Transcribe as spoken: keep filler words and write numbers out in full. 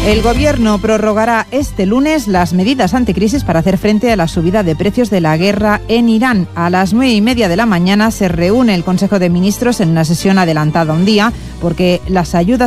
El Gobierno prorrogará este lunes las medidas anticrisis para hacer frente a la subida de precios de la guerra en Irán. A las nueve y media de la mañana se reúne el Consejo de Ministros en una sesión adelantada un día porque las ayudas